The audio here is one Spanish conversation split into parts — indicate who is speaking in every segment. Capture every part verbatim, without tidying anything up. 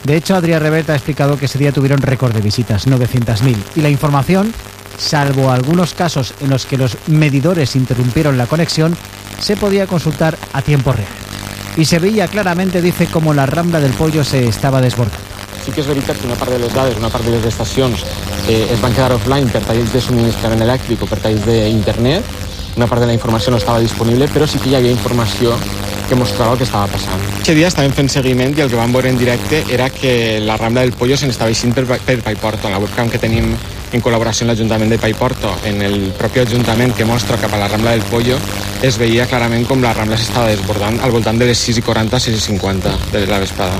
Speaker 1: De hecho, Adrià Revert ha explicado que ese día tuvieron récord de visitas, novecientas mil. Y la información, salvo algunos casos en los que los medidores interrumpieron la conexión, se podía consultar a tiempo real. Y se veía claramente, dice, como la Rambla del Pollo se estaba desbordando.
Speaker 2: Sí que és veritat que una part de les dades, una part de les estacions eh, es van quedar offline per talls de subministrament elèctric o per talls d'internet. Una part de la informació no estava disponible, però sí que hi havia informació que mostrava el que estava passant. Aquest dia estàvem fent seguiment i el que vam veure en directe era que la Rambla del Pollo se n'estava eixint per, per Paiporto. En la webcam que tenim en col·laboració amb l'Ajuntament de Paiporto, en el propi Ajuntament que mostra cap a la Rambla del Pollo, es veia clarament com la Rambla s'estava desbordant al voltant de les sis i quaranta, sis i cinquanta de la vesprada.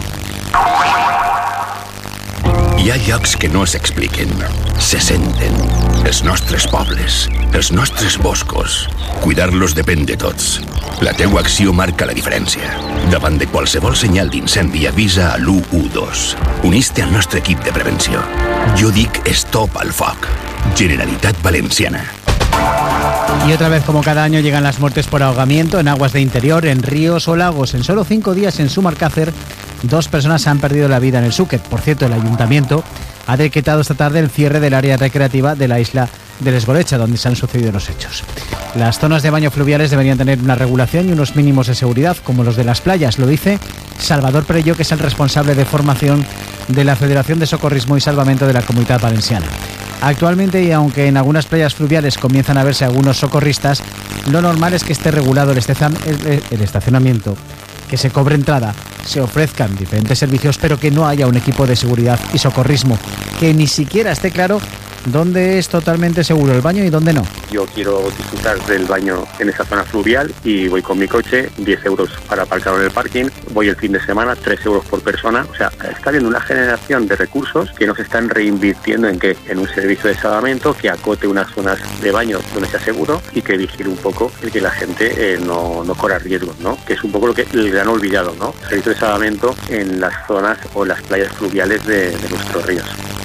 Speaker 3: Hi ha llocs que no s'expliquen, se senten. Els nostres pobles, els nostres boscos. Cuidar-los depèn de tots. La teua acció marca la diferència. Davant de qualsevol senyal d'incendi avisa a l'u u dos. Unís-te al nostre equip de prevenció. Jo dic Stop al foc. Generalitat Valenciana.
Speaker 1: Y otra vez, como cada año, llegan las muertes por ahogamiento en aguas de interior, en ríos o lagos. En solo cinco días en Sumacácer, dos personas han perdido la vida en el Xúquer. Por cierto, el ayuntamiento ha decretado esta tarde el cierre del área recreativa de la isla de Lesborecha, donde se han sucedido los hechos. Las zonas de baño fluviales deberían tener una regulación y unos mínimos de seguridad, como los de las playas, lo dice Salvador Perelló, que es el responsable de formación de la Federación de Socorrismo y Salvamento de la Comunitat Valenciana. Actualmente, y aunque en algunas playas fluviales comienzan a verse algunos socorristas, lo normal es que esté regulado el estacionamiento, que se cobre entrada, se ofrezcan diferentes servicios, pero que no haya un equipo de seguridad y socorrismo, que ni siquiera esté claro dónde es totalmente seguro el baño y dónde no.
Speaker 4: Yo quiero disfrutar del baño en esa zona fluvial y voy con mi coche, diez euros para aparcar en el parking, voy el fin de semana, tres euros por persona. O sea, está habiendo una generación de recursos que nos están reinvirtiendo en que en un servicio de salvamento que acote unas zonas de baño donde sea seguro y que vigile un poco el que la gente eh, no, no corra riesgos, ¿no? Que es un poco lo que el gran olvidado, ¿no? Servicio de salvamento en las zonas o las playas fluviales de, de nuestros ríos.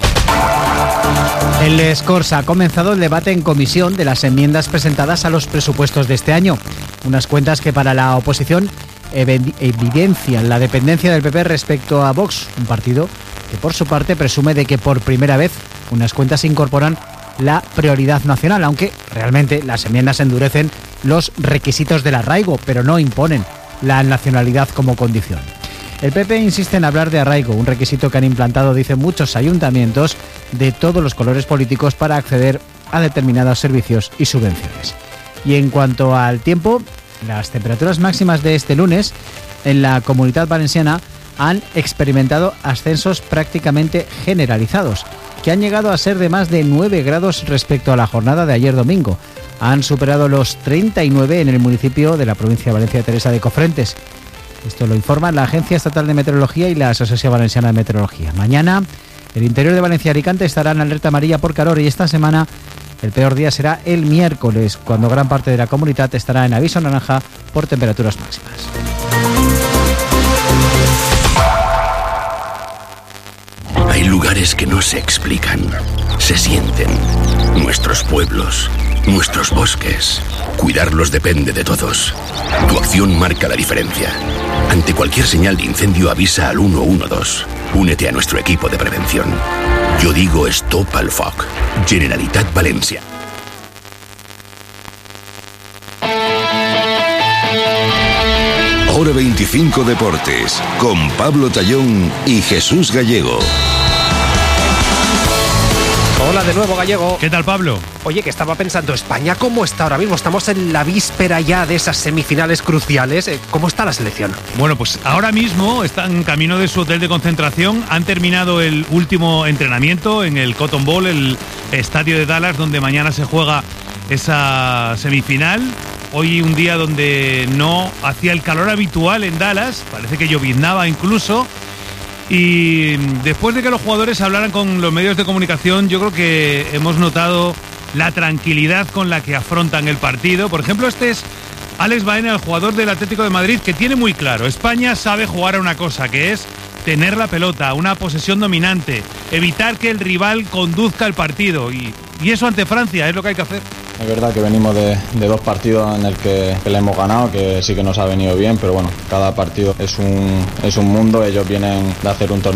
Speaker 1: En Les Corts ha comenzado el debate en comisión de las enmiendas presentadas a los presupuestos de este año. Unas cuentas que para la oposición evidencian la dependencia del P P respecto a Vox, un partido que por su parte presume de que por primera vez unas cuentas incorporan la prioridad nacional, aunque realmente las enmiendas endurecen los requisitos del arraigo, pero no imponen la nacionalidad como condición. El P P insiste en hablar de arraigo, un requisito que han implantado, dicen muchos ayuntamientos de todos los colores políticos para acceder a determinados servicios y subvenciones. Y en cuanto al tiempo, las temperaturas máximas de este lunes en la Comunitat Valenciana han experimentado ascensos prácticamente generalizados, que han llegado a ser de más de nueve grados respecto a la jornada de ayer domingo. Han superado los treinta y nueve en el municipio de la provincia de Valencia, Teresa de Cofrentes. Esto lo informan la Agencia Estatal de Meteorología y la Asociación Valenciana de Meteorología. Mañana, el interior de Valencia y Alicante estará en alerta amarilla por calor y esta semana el peor día será el miércoles, cuando gran parte de la comunidad estará en aviso naranja por temperaturas máximas.
Speaker 3: Hay lugares que no se explican, se sienten. Nuestros pueblos, nuestros bosques. Cuidarlos depende de todos. Tu acción marca la diferencia. Ante cualquier señal de incendio avisa al uno uno dos. Únete a nuestro equipo de prevención. Yo digo Stop al foc. Generalitat Valencia.
Speaker 5: Hora veinticinco Deportes, con Pablo Tallón y Jesús Gallego.
Speaker 6: Hola de nuevo, Gallego.
Speaker 7: ¿Qué tal, Pablo?
Speaker 6: Oye, que estaba pensando, ¿España cómo está ahora mismo? Estamos en la víspera ya de esas semifinales cruciales. ¿Cómo está la selección?
Speaker 7: Bueno, pues ahora mismo están en camino de su hotel de concentración. Han terminado el último entrenamiento en el Cotton Bowl, el estadio de Dallas, donde mañana se juega esa semifinal. Hoy un día donde no hacía el calor habitual en Dallas, parece que lloviznaba incluso. Y después de que los jugadores hablaran con los medios de comunicación, yo creo que hemos notado la tranquilidad con la que afrontan el partido. Por ejemplo, este es Alex Baena, el jugador del Atlético de Madrid, que tiene muy claro, España sabe jugar a una cosa, que es tener la pelota, una posesión dominante, evitar que el rival conduzca el partido, y, y eso ante Francia es lo que hay que hacer.
Speaker 8: Es verdad que venimos de, de dos partidos en el que, que le hemos ganado, que sí que nos ha venido bien, pero bueno, cada partido es un, es un mundo. Ellos vienen de hacer un torneo